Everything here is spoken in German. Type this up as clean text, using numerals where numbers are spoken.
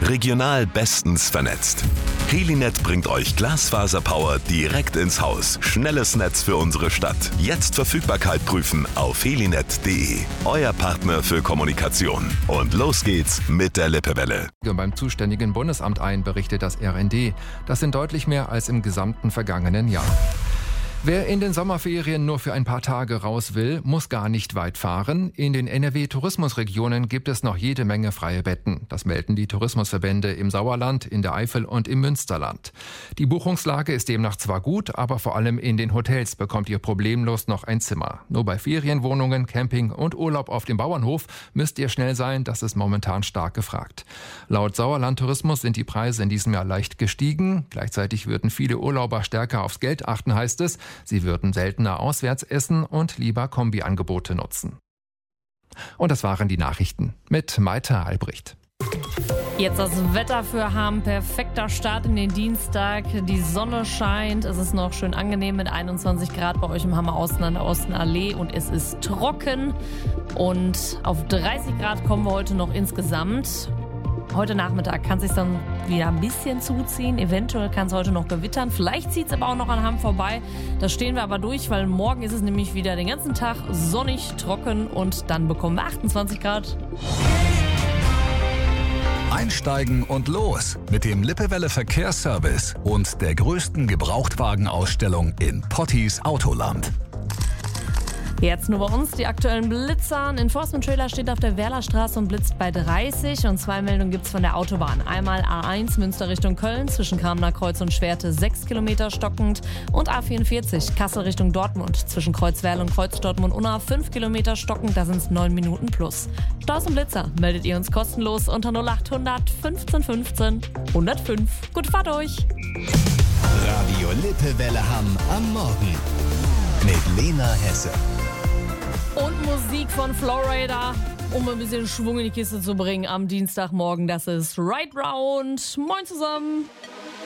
Regional bestens vernetzt. Helinet bringt euch Glasfaserpower direkt ins Haus. Schnelles Netz für unsere Stadt. Jetzt Verfügbarkeit prüfen auf helinet.de. Euer Partner für Kommunikation. Und los geht's mit der Lippewelle. Beim zuständigen Bundesamt ein, berichtet das RND. Das sind deutlich mehr als im gesamten vergangenen Jahr. Wer in den Sommerferien nur für ein paar Tage raus will, muss gar nicht weit fahren. In den NRW-Tourismusregionen gibt es noch jede Menge freie Betten. Das melden die Tourismusverbände im Sauerland, in der Eifel und im Münsterland. Die Buchungslage ist demnach zwar gut, aber vor allem in den Hotels bekommt ihr problemlos noch ein Zimmer. Nur bei Ferienwohnungen, Camping und Urlaub auf dem Bauernhof müsst ihr schnell sein, das ist momentan stark gefragt. Laut Sauerland Tourismus sind die Preise in diesem Jahr leicht gestiegen. Gleichzeitig würden viele Urlauber stärker aufs Geld achten, heißt es. Sie würden seltener auswärts essen und lieber Kombiangebote nutzen. Und das waren die Nachrichten mit Maita Albrecht. Jetzt das Wetter für Hamm. Perfekter Start in den Dienstag. Die Sonne scheint. Es ist noch schön angenehm mit 21 Grad bei euch im Hammer Außen an der Ostenallee. Und es ist trocken. Und auf 30 Grad kommen wir heute noch insgesamt. Heute Nachmittag kann es sich dann wieder ein bisschen zuziehen. Eventuell kann es heute noch gewittern. Vielleicht zieht es aber auch noch an Hamm vorbei. Da stehen wir aber durch, weil morgen ist es nämlich wieder den ganzen Tag sonnig, trocken und dann bekommen wir 28 Grad. Einsteigen und los mit dem Lippewelle Verkehrsservice und der größten Gebrauchtwagenausstellung in Pottis Autoland. Jetzt nur bei uns die aktuellen Blitzer. Ein Enforcement-Trailer steht auf der Werlerstraße und blitzt bei 30. Und 2 Meldungen gibt es von der Autobahn. Einmal A1 Münster Richtung Köln zwischen Kamener Kreuz und Schwerte 6 Kilometer stockend. Und A44 Kassel Richtung Dortmund zwischen Kreuzwerl und Kreuz-Dortmund-Unna 5 Kilometer stockend. Da sind es 9 Minuten plus. Staus und Blitzer meldet ihr uns kostenlos unter 0800 15 15 105. Gute Fahrt euch! Radio Lippewelle Hamm am Morgen mit Lena Hesse. Und Musik von Flowrider, um ein bisschen Schwung in die Kiste zu bringen am Dienstagmorgen. Das ist Right Round. Moin zusammen.